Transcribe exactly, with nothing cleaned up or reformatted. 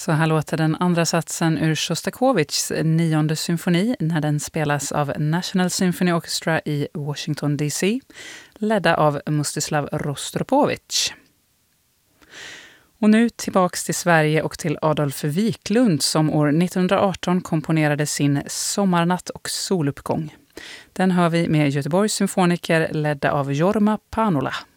Så här låter den andra satsen ur Sjostakovitjs nionde symfoni när den spelas av National Symphony Orchestra i Washington D C, ledda av Mstislav Rostropovich. Och nu tillbaks till Sverige och till Adolf Wiklund som år nittonhundraarton komponerade sin Sommarnatt och soluppgång. Den hör vi med Göteborgs symfoniker ledda av Jorma Panula.